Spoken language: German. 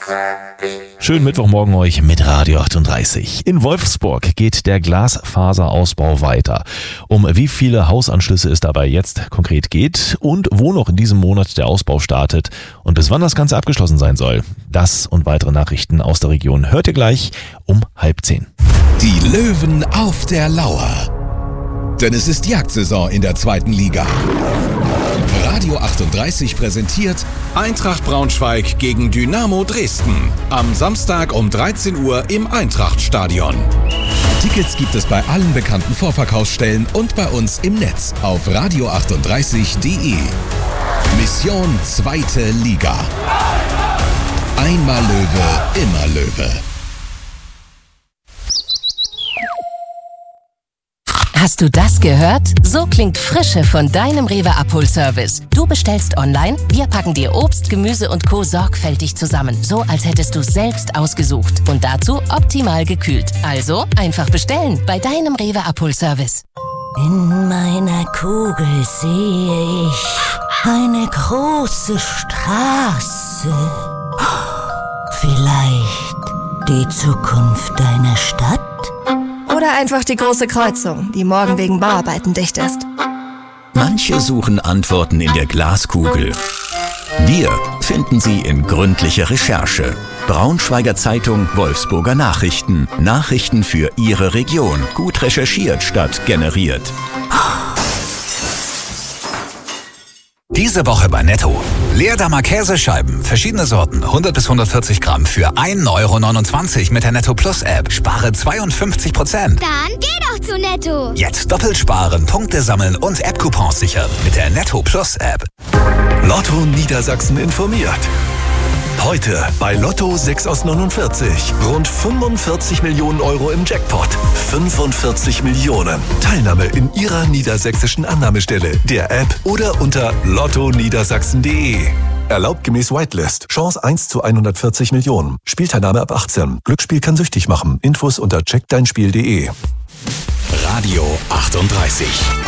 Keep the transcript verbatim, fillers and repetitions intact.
Schönen Mittwochmorgen euch mit Radio achtunddreißig. In Wolfsburg geht der Glasfaserausbau weiter. Um wie viele Hausanschlüsse es dabei jetzt konkret geht und wo noch in diesem Monat der Ausbau startet und bis wann das Ganze abgeschlossen sein soll. Das und weitere Nachrichten aus der Region hört ihr gleich um halb zehn. Die Löwen auf der Lauer. Denn es ist Jagdsaison in der zweiten Liga. Radio achtunddreißig präsentiert Eintracht Braunschweig gegen Dynamo Dresden. Am Samstag um dreizehn Uhr im Eintrachtstadion. Tickets gibt es bei allen bekannten Vorverkaufsstellen und bei uns im Netz auf radio achtunddreißig punkt de. Mission zweite Liga. Einmal Löwe, immer Löwe. Hast du das gehört? So klingt Frische von deinem Rewe Abholservice. Du bestellst online, wir packen dir Obst, Gemüse und Co. sorgfältig zusammen. So, als hättest du es selbst ausgesucht. Und dazu optimal gekühlt. Also einfach bestellen bei deinem Rewe Abholservice. In meiner Kugel sehe ich eine große Straße. Vielleicht die Zukunft deiner Stadt? Oder einfach die große Kreuzung, die morgen wegen Bauarbeiten dicht ist. Manche suchen Antworten in der Glaskugel. Wir finden sie in gründlicher Recherche. Braunschweiger Zeitung, Wolfsburger Nachrichten. Nachrichten für Ihre Region. Gut recherchiert statt generiert. Diese Woche bei Netto. Leerdammer Käsescheiben, verschiedene Sorten, hundert bis hundertvierzig Gramm für ein Euro neunundzwanzig mit der Netto Plus App. Spare zweiundfünfzig Prozent. Dann geh doch zu Netto. Jetzt doppelt sparen, Punkte sammeln und App-Coupons sichern mit der Netto Plus App. Lotto Niedersachsen informiert. Heute bei Lotto sechs aus neunundvierzig. Rund fünfundvierzig Millionen Euro im Jackpot. fünfundvierzig Millionen. Teilnahme in Ihrer niedersächsischen Annahmestelle, der App oder unter lotto niedersachsen punkt de. Erlaubt gemäß Whitelist. Chance eins zu hundertvierzig Millionen. Spielteilnahme ab achtzehn. Glücksspiel kann süchtig machen. Infos unter check dein spiel punkt de. Radio achtunddreißig.